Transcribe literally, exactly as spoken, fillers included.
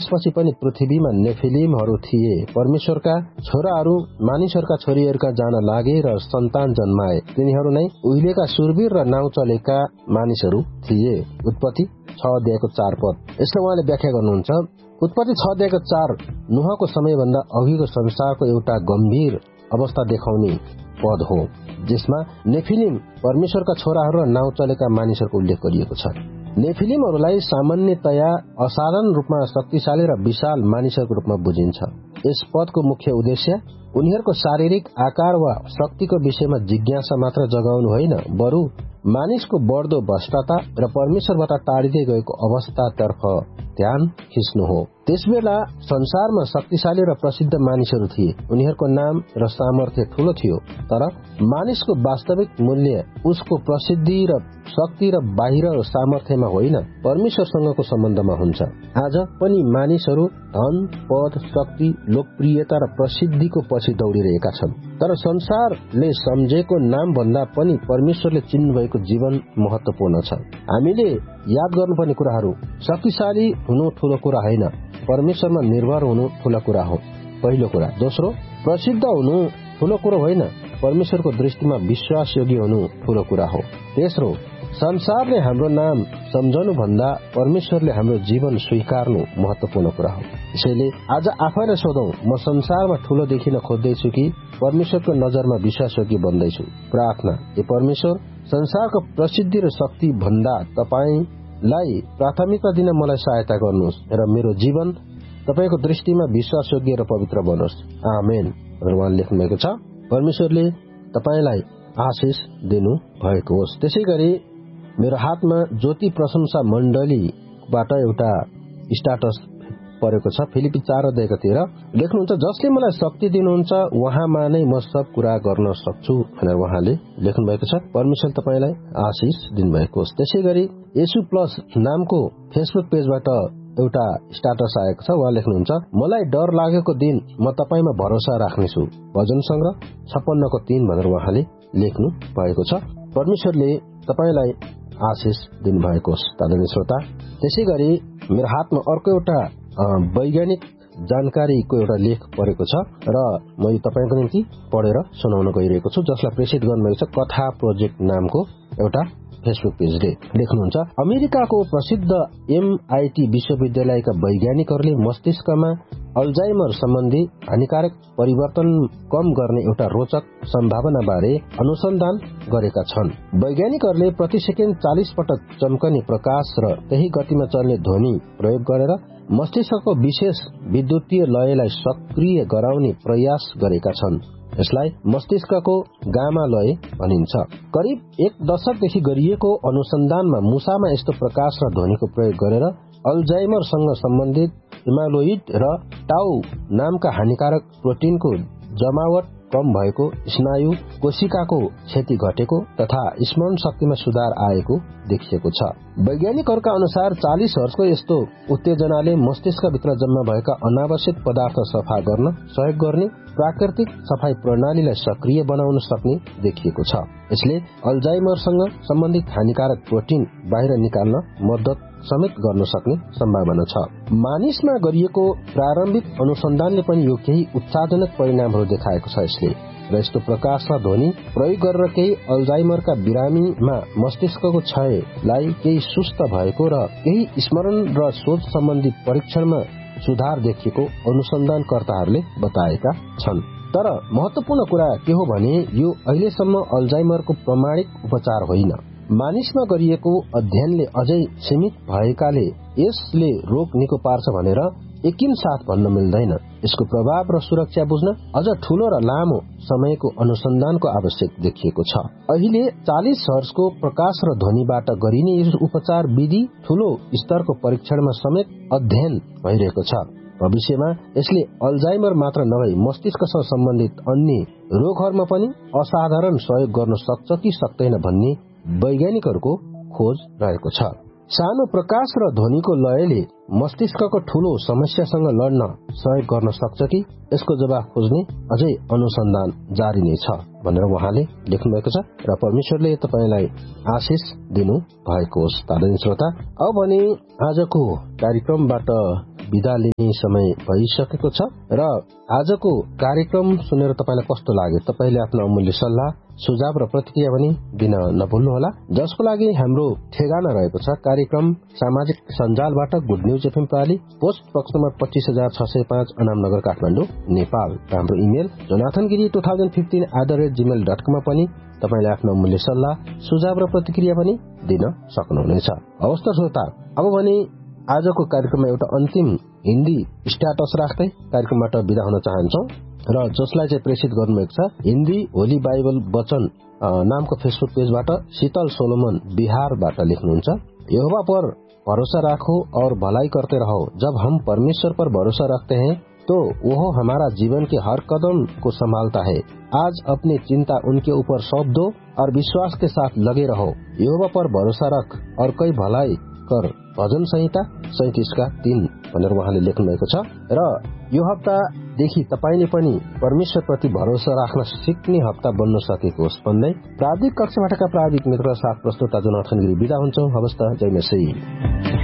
त्यसपछि पनि पृथ्वीमा नेफिलिमहरू थिए। परमेश्वरका छोराहरू मानिसहरूका छोरीहरूका जान लागे र सन्तान जन्माए। तिनीहरू नै उहिलेका सुरवीर र नाउँ चलेका मानिसहरू थिए। उत्पत्ति छ अध्यायको चार पद। यसलाई उहाँले व्याख्या गर्नुहुन्छ। उत्पत्ति छ अध्यायको चार नुहको समयभन्दा अघिको संसारको एउटा गम्भीर अवस्था देखाउने पद हो, जसमा नेफिलिम परमेश्वरका छोराहरू र नाउँ चलेका मानिसहरूको उल्लेख गरिएको छ। नेफिलिमहरूलाई सामान्यतया असाधारण रूपमा शक्तिशाली र विशाल मानिसहरूको रूपमा बुझिन्छ। यस पदको मुख्य उद्देश्य उनीहरूको शारीरिक आकार वा शक्तिको विषयमा जिज्ञासा मात्र जगाउनु होइन, बरु मानिसको बढ्दो भ्रष्टता र परमेश्वरबाट टाढिँदै गएको अवस्थातर्फ ध्यान खिच्नु हो। त्यसबेला संसारमा शक्तिशाली र प्रसिद्ध मानिसहरू थिए। उनीहरूको नाम र सामर्थ्य ठूलो थियो, तर मानिसको वास्तविक मूल्य उसको प्रसिद्धि र शक्ति र बाहिर सामर्थ्यमा होइन, परमेश्वरसँगको सम्बन्धमा हुन्छ। आज पनि मानिसहरू धन, पद, शक्ति, लोकप्रियता र प्रसिद्धिको पछि दौडिरहेका छन्, तर संसारले सम्झेको नाम भन्दा पनि परमेश्वरले चिन्नु भएको जीवन महत्वपूर्ण छ। हामीले याद गर्नुपर्ने कुराहरू: शक्तिशाली हुनु ठूलो कुरा होइन, परमेश्वरमा निर्भर हुनु ठूलो कुरा हो। पहिलो कुरा। दोस्रो, प्रसिद्ध हुनु ठूलो कुरो होइन, परमेश्वरको दृष्टिमा विश्वासयोग्य हुनु ठूलो कुरा हो। तेस्रो, संसारले हाम्रो नाम सम्झनु भन्दा परमेश्वरले हाम्रो जीवन स्वीकार्नु महत्वपूर्ण कुरा हो। यसैले आज आफैलाई सोधौं, म संसारमा ठूलो देखिन खोज्दैछु कि परमेश्वरको नजरमा विश्वासयोग्य बन्दैछु? प्रार्थना। हे परमेश्वर, संसारको प्रसिद्धि र शक्ति भन्दा तपाईलाई प्राथमिकता दिन मलाई सहायता गर्नुहोस् र मेरो जीवन तपाईको दृष्टिमा विश्वासयोग्य र पवित्र बनोस्। आमेन। उहाँले लेख्नु भएको छ। परमेश्वरले तपाईलाई आशिष दिनु भएको होस्। त्यसैगरी मेरो हातमा ज्योति प्रशंसा मण्डलीबाट एउटा स्ट्याटस परेको छ। फिलिपी चार अध्यायको तेह्र लेख्नुहुन्छ, जसले मलाई शक्ति दिनुहुन्छ उहाँमा नै म सब कुरा गर्न सक्छु भनेर उहाँले लेख्नु भएको छ। परमेश्वर तपाईलाई आशिष दिनुभएको होस्। त्यसैगरी येशू प्लस नामको फेसबुक पेजबाट एउटा स्ट्याटस आएको छ। उहाँ लेख्नुहुन्छ, मलाई डर लागेको दिन म तपाईमा भरोसा राख्नेछु। भजन संग्रह छप्पन्नको तीन भनेर उहाँले लेख्नु भएको छ। परमेश्वरले तपाईलाई आशिष दिनुभएको होस्। आदरणीय श्रोता, त्यसैगरी मेरो हातमा अर्को एउटा वैज्ञानिक जानकारीको एउटा लेख परेको छ र म यो तपाईको निम्ति पढेर सुनाउन गइरहेको छु, जसलाई प्रेषित गर्नुभएको छ कथा प्रोजेक्ट नामको एउटा फेसबुक पेजले। लेख्नुहुन्छ, अमेरिकाको प्रसिद्ध एमआईटी विश्वविद्यालयका वैज्ञानिकहरूले मस्तिष्कमा अल्जाइमर सम्बन्धी हानिकारक परिवर्तन कम गर्ने एउटा रोचक सम्भावना बारे अनुसन्धान गरेका छन्। वैज्ञानिकहरूले प्रति सेकेन्ड चालीस पटक चम्कने प्रकाश र त्यही गतिमा चल्ने ध्वनि प्रयोग गरेर मस्तिष्कको विशेष विद्युतीय लयलाई सक्रिय गराउने प्रयास गरेका छन्। यसलाई मस्तिष्कको गामा लय भनिन्छ। करिब एक दशकदेखि गरिएको अनुसन्धानमा मुसामा यस्तो प्रकाश र ध्वनिको प्रयोग गरेर अल्जाइमरसँग सम्बन्धित इमालोइड र टाउ नामका हानिकारक प्रोटिनको जमावट कम भएको, स्नायु कोशिकाको क्षति घटेको तथा स्मरण शक्तिमा सुधार आएको देखिएको छ। वैज्ञानिकहरूका अनुसार चालीस हर्जको यस्तो उत्तेजनाले मस्तिष्कभित्र जम्मा भएका अनावश्यक पदार्थ सफा गर्न सहयोग गर्ने प्राकृतिक सफाई प्रणालीलाई सक्रिय बनाउन सक्ने देखिएको छ। यसले अल्जाइमरसँग सम्बन्धित हानिकारक प्रोटिन बाहिर निकाल्न मद्दत समेत गर्न सक्ने सम्भावना छ। मानिसमा गरिएको प्रारम्भिक अनुसन्धानले पनि यो केही उत्साहजनक परिणामहरू देखाएको छ। यसले र यस्तो प्रकाश र ध्वनि प्रयोग गरेर केही अल्जाइमरका बिरामीमा मस्तिष्कको क्षयलाई केही सुस्त भएको र केही स्मरण र सोच सम्बन्धी परीक्षणमा सुधार देखिएको अनुसन्धानकर्ताहरूले बताएका छन्। तर महत्वपूर्ण कुरा के हो भने यो अहिलेसम्म अल्जाइमरको प्रमाणिक उपचार होइन। मानिसमा गरिएको अध्ययनले अझै सीमित भएकाले यसले रोग निको पार्छ भनेर एकिन साथ भन्न मिल्दैन। यसको प्रभाव र सुरक्षा बुझ्न अझ ठूलो र लामो समयको अनुसन्धानको आवश्यक देखिएको छ। अहिले चालीस हर्जको प्रकाश र ध्वनिबाट गरिने यो उपचार विधि ठूलो स्तरको परीक्षणमा समेत अध्ययन भइरहेको छ। भविष्यमा यसले अल्जाइमर मात्र नभई मस्तिष्कसँग सम्बन्धित अन्य रोगहरूमा पनि असाधारण सहयोग गर्न सक्छ कि सक्दैन भन्ने वैज्ञानिकहरूको खोज रहेको छ। सानो प्रकाश र ध्वनिको लयले मस्तिष्कको ठूलो समस्यासँग लड्न सहयोग गर्न सक्छ कि यसको जवाफ खोज्ने अझै अनुसन्धान जारी नै छ भनेर उहाँले लेख्नु भएको छ र परमेश्वरले तपाईलाई आशिष दिनु भएको होस्। आदरणीय श्रोता, अब भने आजको कार्यक्रमबाट बिदा लिने समय भइसकेको छ र आजको कार्यक्रम सुनेर तपाईलाई कस्तो लाग्यो? तपाईले आफ्नो अमूल्य सल्लाह, सुझाव र प्रतिक्रिया पनि दिन नभुल्नुहोला, जसको लागि हाम्रो ठेगाना रहेको छ कार्यक्रम सामाजिक सञ्जालबाट good news FM प्राली, post box number पच्चीस हजार छ सय पाँच अनामनगर काठमाडौँ नेपाल। हाम्रो email जोनाथनगिरी two thousand fifteen at the rate Gmail dot कममा पनि तपाईले आफ्नो अमूल्य सल्लाह, सुझाव र प्रतिक्रिया पनि दिन सक्नुहुनेछ। हवस् त श्रोता, अब भने आजको कार्यक्रममा एउटा अन्तिम हिन्दी स्ट्याटस राख्दै कार्यक्रमबाट बिदा हुन चाहन्छौं र जसलाई चाहिँ प्रेषित गर्नुभएको छ हिन्दी होली बाइबल वचन नामको फेसबुक पेजबाट शीतल सोलोमन बिहारबाट लेख्नुहुन्छ। यहोवा पर भरोसा राखो और भलाई करते रहो। जब हम परमेश्वर पर भरोसा रखते हैं तो वो हमारा जीवन के हर कदम को संभालता है। आज अपनी चिंता उनके ऊपर सौंप दो और विश्वास के साथ लगे रहो। यहोवा पर भरोसा रख और कई भलाई कर। भजन संहिता सैतिस का तीन भनेर उहाँले लेख्नु भएको छ। र यो हप्तादेखि तपाईले पनि परमेश्वर प्रति भरोसा राख्न सिक्ने हप्ता बन्न सकेको होस् भन्दै प्राविधिक कक्षाबाटका प्राविधिक मित्र साथ प्रस्तुता जोनाथन गिरी बिदा हुन्छौं। हवस् त, जय मसीह।